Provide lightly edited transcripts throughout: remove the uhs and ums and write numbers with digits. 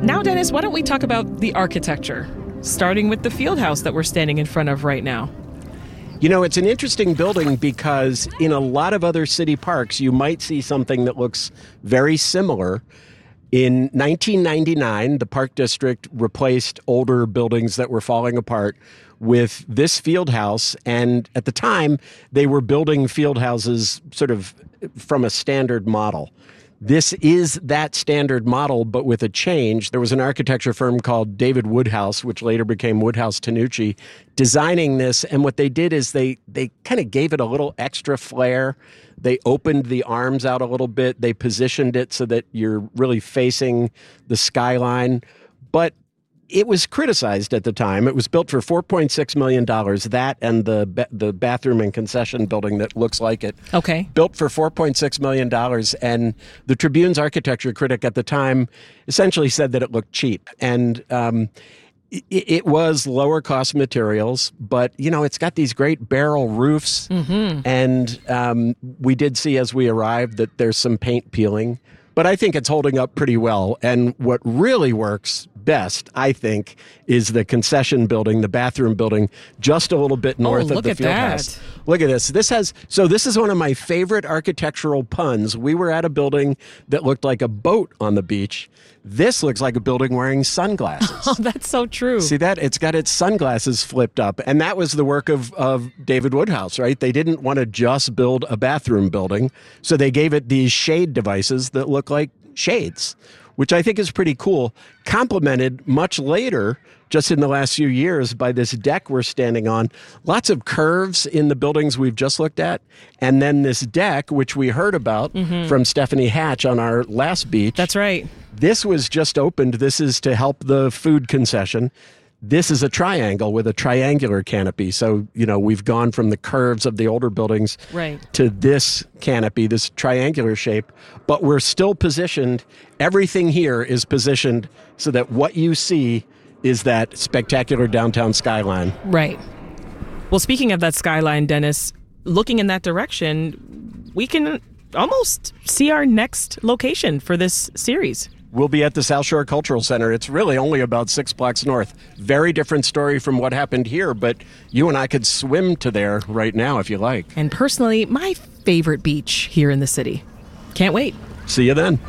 Now, Dennis, why don't we talk about the architecture, starting with the field house that we're standing in front of right now? You know, it's an interesting building because in a lot of other city parks, you might see something that looks very similar. In 1999, the Park District replaced older buildings that were falling apart with this field house. And at the time, they were building field houses sort of from a standard model. This is that standard model, but with a change. There was an architecture firm called David Woodhouse, which later became Woodhouse Tanucci, designing this. And what they did is they kind of gave it a little extra flair. They opened the arms out a little bit. They positioned it so that you're really facing the skyline. But it was criticized at the time. It was built for $4.6 million, that and the bathroom and concession building that looks like it. Okay. Built for $4.6 million. And the Tribune's architecture critic at the time essentially said that it looked cheap. And it was lower cost materials, but, you know, it's got these great barrel roofs. Mm-hmm. And we did see as we arrived that there's some paint peeling. But I think it's holding up pretty well. And what really works best, I think, is the concession building, the bathroom building, just a little bit north of the field house. Look at this. This is one of my favorite architectural puns. We were at a building that looked like a boat on the beach. This looks like a building wearing sunglasses. Oh, that's so true. See that? It's got its sunglasses flipped up. And that was the work of David Woodhouse, right? They didn't want to just build a bathroom building, so they gave it these shade devices that look like shades, which I think is pretty cool, complemented much later, just in the last few years, by this deck we're standing on. Lots of curves in the buildings we've just looked at. And then this deck, which we heard about from Stephanie Hatch on our last beach. That's right. This was just opened. This is to help the food concession. This is a triangle with a triangular canopy. So, you know, we've gone from the curves of the older buildings to this canopy, this triangular shape, but we're still positioned. Everything here is positioned so that what you see is that spectacular downtown skyline. Right. Well, speaking of that skyline, Dennis, looking in that direction, we can almost see our next location for this series. We'll be at the South Shore Cultural Center. It's really only about 6 blocks north. Very different story from what happened here, but you and I could swim to there right now if you like. And personally, my favorite beach here in the city. Can't wait. See you then.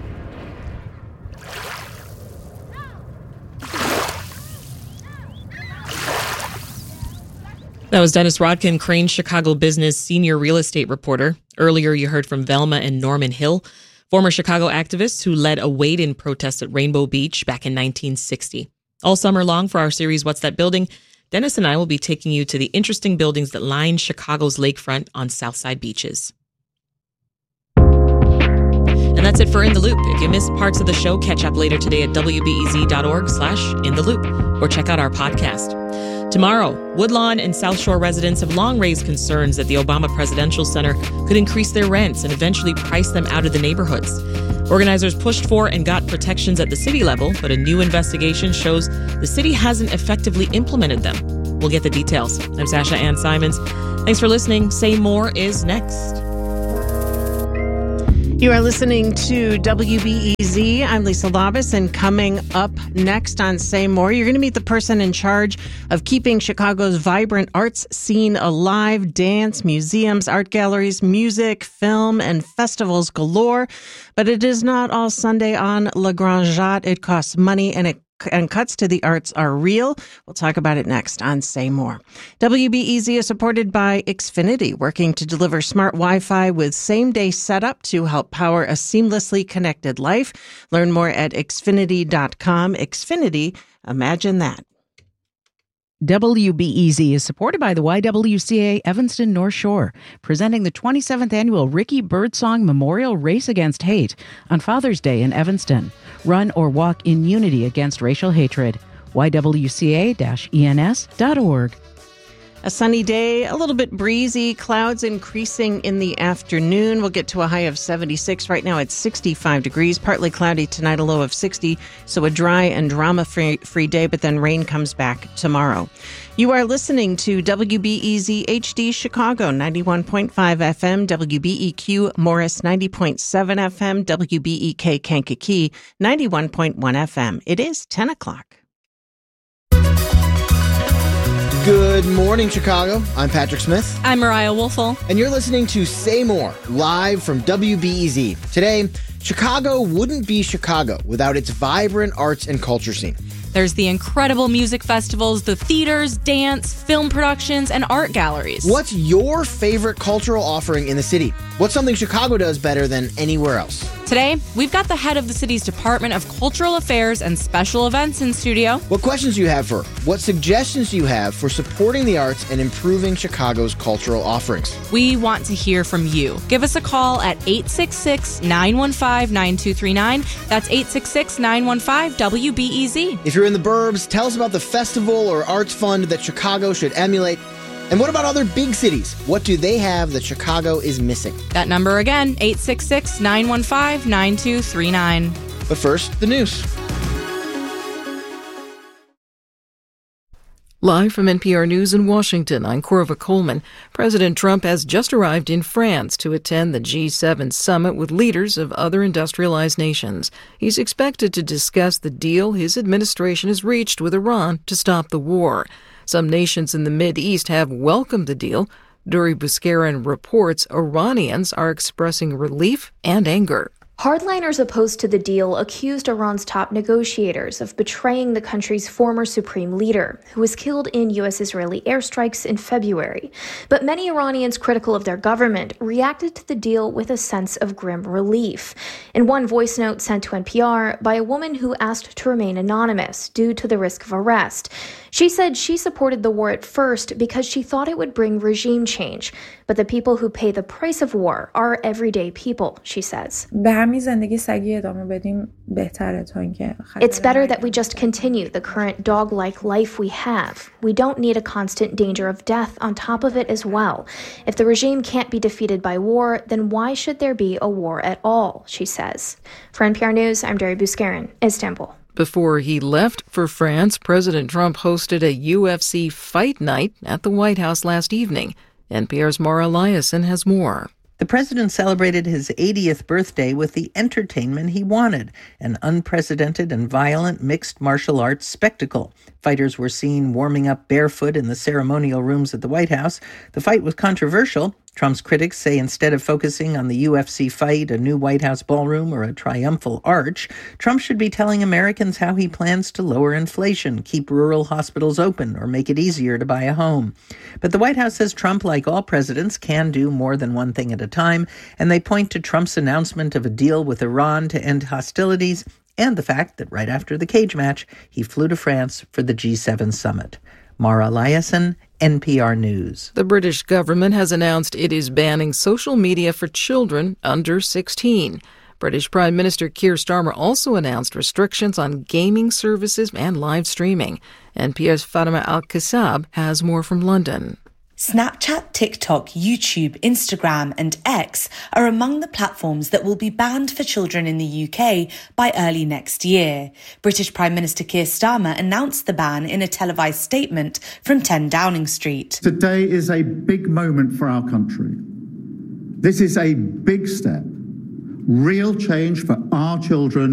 That was Dennis Rodkin, Crain's Chicago Business senior real estate reporter. Earlier, you heard from Velma and Norman Hill, former Chicago activists who led a wade-in protest at Rainbow Beach back in 1960. All summer long for our series, What's That Building?, Dennis and I will be taking you to the interesting buildings that line Chicago's lakefront on Southside beaches. And that's it for In the Loop. If you missed parts of the show, catch up later today at wbez.org/intheloop or check out our podcast. Tomorrow, Woodlawn and South Shore residents have long raised concerns that the Obama Presidential Center could increase their rents and eventually price them out of the neighborhoods. Organizers pushed for and got protections at the city level, but a new investigation shows the city hasn't effectively implemented them. We'll get the details. I'm Sasha Ann Simons. Thanks for listening. Say More is next. You are listening to WBEZ. I'm Lisa Labus, and coming up next on Say More, you're going to meet the person in charge of keeping Chicago's vibrant arts scene alive. Dance, museums, art galleries, music, film, and festivals galore. But it is not all Sunday on Le Grand Jatte. It costs money, and cuts to the arts are real. We'll talk about it next on Say More. WBEZ is supported by Xfinity, working to deliver smart Wi-Fi with same-day setup to help power a seamlessly connected life. Learn more at Xfinity.com. Xfinity, imagine that. WBEZ is supported by the YWCA Evanston North Shore, presenting the 27th annual Ricky Birdsong Memorial Race Against Hate on Father's Day in Evanston. Run or walk in unity against racial hatred. YWCA-ENS.org. A sunny day, a little bit breezy, clouds increasing in the afternoon. We'll get to a high of 76. Right now it's 65 degrees, partly cloudy tonight, a low of 60. So a dry and drama-free day, but then rain comes back tomorrow. You are listening to WBEZ HD Chicago, 91.5 FM, WBEQ Morris, 90.7 FM, WBEK Kankakee, 91.1 FM. It is 10 o'clock. Good morning, Chicago. I'm Patrick Smith. I'm Mariah Woelfel. And you're listening to Say More, live from WBEZ. Today, Chicago wouldn't be Chicago without its vibrant arts and culture scene. There's the incredible music festivals, the theaters, dance, film productions, and art galleries. What's your favorite cultural offering in the city? What's something Chicago does better than anywhere else? Today, we've got the head of the city's Department of Cultural Affairs and Special Events in studio. What questions do you have for her? What suggestions do you have for supporting the arts and improving Chicago's cultural offerings? We want to hear from you. Give us a call at 866-915-9239. That's 866-915-WBEZ. If you're in the burbs, tell us about the festival or arts fund that Chicago should emulate. And what about other big cities? What do they have that Chicago is missing? That number again, 866-915-9239. But first, the news. Live from NPR News in Washington, I'm Corva Coleman. President Trump has just arrived in France to attend the G7 summit with leaders of other industrialized nations. He's expected to discuss the deal his administration has reached with Iran to stop the war. Some nations in the Mideast have welcomed the deal. Duri Buskarin reports Iranians are expressing relief and anger. Hardliners opposed to the deal accused Iran's top negotiators of betraying the country's former supreme leader, who was killed in U.S.-Israeli airstrikes in February. But many Iranians critical of their government reacted to the deal with a sense of grim relief. In one voice note sent to NPR by a woman who asked to remain anonymous due to the risk of arrest, she said she supported the war at first because she thought it would bring regime change. But the people who pay the price of war are everyday people, she says. It's better that we just continue the current dog-like life we have. We don't need a constant danger of death on top of it as well. If the regime can't be defeated by war, then why should there be a war at all, she says. For NPR News, I'm Duri Buskarin, Istanbul. Before he left for France, President Trump hosted a UFC fight night at the White House last evening. NPR's Mara Liasson has more. The president celebrated his 80th birthday with the entertainment he wanted, an unprecedented and violent mixed martial arts spectacle. Fighters were seen warming up barefoot in the ceremonial rooms at the White House. The fight was controversial. Trump's critics say instead of focusing on the UFC fight, a new White House ballroom, or a triumphal arch, Trump should be telling Americans how he plans to lower inflation, keep rural hospitals open, or make it easier to buy a home. But the White House says Trump, like all presidents, can do more than one thing at a time, and they point to Trump's announcement of a deal with Iran to end hostilities and the fact that right after the cage match, he flew to France for the G7 summit. Mara Liasson, NPR News. The British government has announced it is banning social media for children under 16. British Prime Minister Keir Starmer also announced restrictions on gaming services and live streaming. NPR's Fatima Al-Kassab has more from London. Snapchat, TikTok, YouTube, Instagram and X are among the platforms that will be banned for children in the UK by early next year. British Prime Minister Keir Starmer announced the ban in a televised statement from 10 Downing Street. Today is a big moment for our country. This is a big step, real change for our children